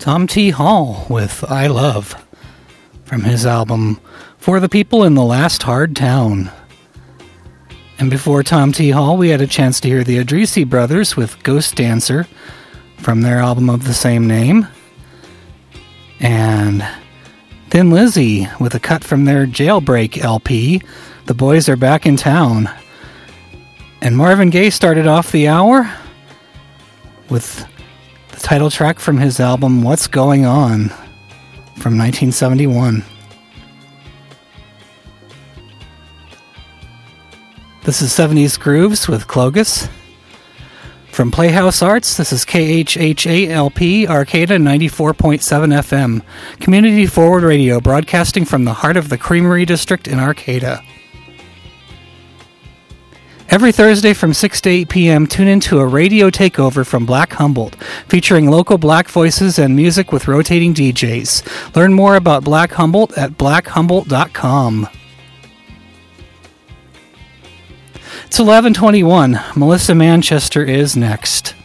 Tom T. Hall with I Love from his album For the People in the Last Hard Town. And before Tom T. Hall, we had a chance to hear the Adrisi Brothers with Ghost Dancer from their album of the same name. And Thin Lizzy with a cut from their Jailbreak LP, The Boys Are Back in Town. And Marvin Gaye started off the hour with the title track from his album What's Going On from 1971. This is 70s Grooves with Clogus. From Playhouse Arts, this is KHHALP Arcata 94.7 FM, community forward radio broadcasting from the heart of the Creamery District in Arcata. Every Thursday from 6 to 8 p.m., tune into a radio takeover from Black Humboldt, featuring local black voices and music with rotating DJs. Learn more about Black Humboldt at blackhumboldt.com. It's 11:21. Melissa Manchester is next.